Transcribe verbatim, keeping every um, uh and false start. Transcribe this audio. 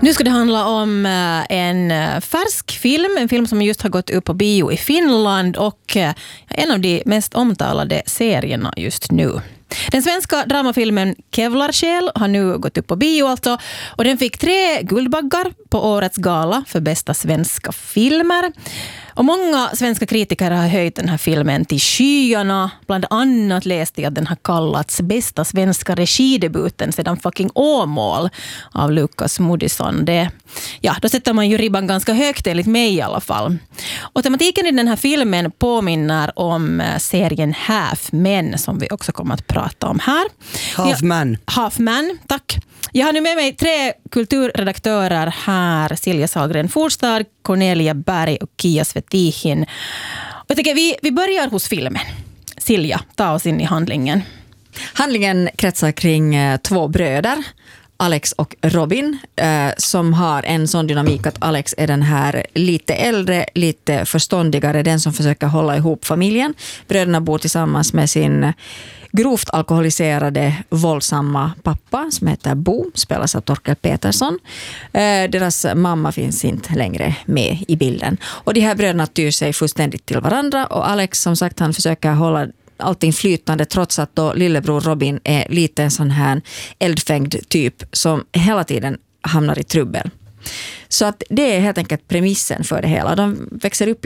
Nu ska det handla om en färsk film, en film som just har gått upp på bio i Finland och en av de mest omtalade serierna just nu. Den svenska dramafilmen Kevlarsjäl har nu gått upp på bio alltså, och den fick tre guldbaggar på årets gala för bästa svenska filmer. Och många svenska kritiker har höjt den här filmen till skyarna. Bland annat läste jag att den har kallats bästa svenska regidebuten sedan fucking Åmål av Lukas Moodysson. Det, ja, då sätter man ju ribban ganska högt enligt mig i alla fall. Och tematiken i den här filmen påminner om serien Half Men som vi också kommer att prata om här. Half Man. Ja, Half Man, tack. Jag har nu med mig tre kulturredaktörer här. Silja Sahlgren Forstad, Cornelia Berg och Kia Svetihin. Och jag tycker vi, vi börjar hos filmen. Silja, ta oss in i handlingen. Handlingen kretsar kring eh, två bröder, Alex och Robin, eh, som har en sån dynamik att Alex är den här lite äldre, lite förståndigare, den som försöker hålla ihop familjen. Bröderna bor tillsammans med sin grovt alkoholiserade, våldsamma pappa som heter Bo, spelas av Torkel Petersson. Eh, deras mamma finns inte längre med i bilden. Och de här bröderna tyr sig fullständigt till varandra, och Alex, som sagt, han försöker hålla allting flytande trots att då lillebror Robin är lite en sån här eldfängd typ som hela tiden hamnar i trubbel. Så att det är helt enkelt premissen för det hela. De växer upp